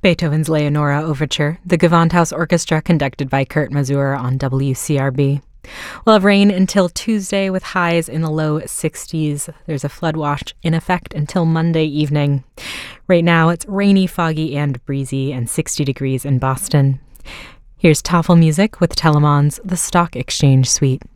Beethoven's Leonora Overture, the Gewandhaus Orchestra conducted by Kurt Masur on WCRB. We'll have rain until Tuesday with highs in the low 60s. There's a flood watch in effect until Monday evening. Right now it's rainy, foggy, and breezy and 60 degrees in Boston. Here's Toffel Music with Telemon's The Stock Exchange Suite.